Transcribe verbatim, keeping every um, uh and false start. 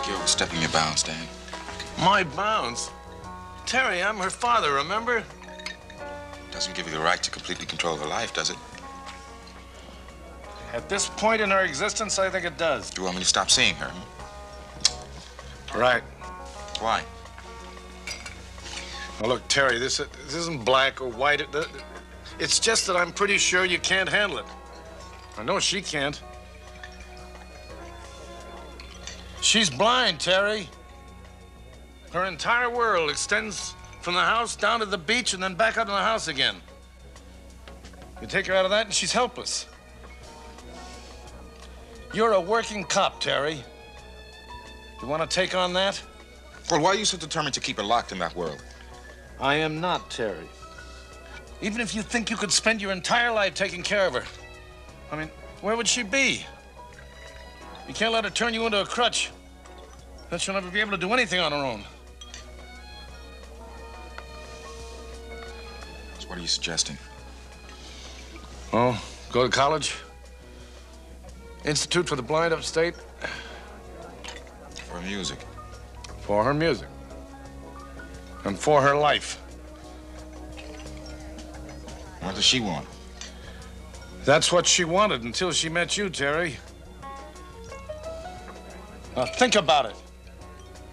you're overstepping your bounds, Dan. My bounds? Terry, I'm her father, remember? Doesn't give you the right to completely control her life, does it? At this point in her existence, I think it does. Do you want me to stop seeing her? Right. Why? Well, look, Terry, this, this isn't black or white. It, it's just that I'm pretty sure you can't handle it. I know she can't. She's blind, Terry. Her entire world extends from the house down to the beach and then back up to the house again. You take her out of that and she's helpless. You're a working cop, Terry. You want to take on that? Well, why are you so determined to keep her locked in that world? I am not, Terry. Even if you think you could spend your entire life taking care of her, I mean, where would she be? You can't let her turn you into a crutch. Then she'll never be able to do anything on her own. So what are you suggesting? Oh, go to college? Institute for the Blind upstate? For music. For her music. And for her life. What does she want? That's what she wanted until she met you, Terry. Now think about it.